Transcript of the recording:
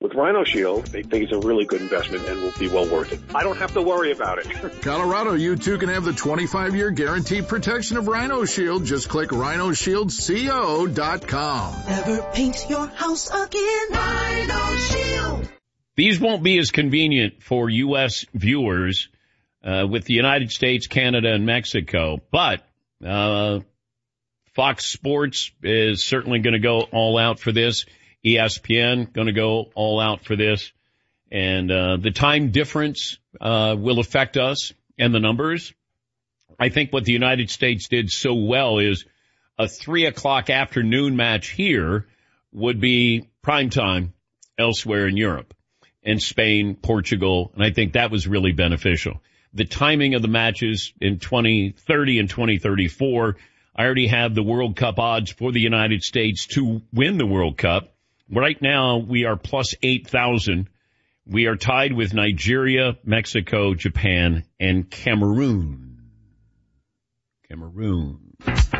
With Rhino Shield, they think it's a really good investment and will be well worth it. I don't have to worry about it. Colorado, you too can have the 25-year guaranteed protection of Rhino Shield. Just click rhinoshieldco.com. Never paint your house again. Rhino Shield. These won't be as convenient for U.S. viewers with the United States, Canada, and Mexico, but Fox Sports is certainly going to go all out for this. ESPN going to go all out for this. And the time difference will affect us and the numbers. I think what the United States did so well is a 3:00 afternoon match here would be prime time elsewhere in Europe and Spain, Portugal, and I think that was really beneficial. The timing of the matches in 2030 and 2034, I already have the World Cup odds for the United States to win the World Cup. Right now, we are plus 8,000. We are tied with Nigeria, Mexico, Japan, and Cameroon.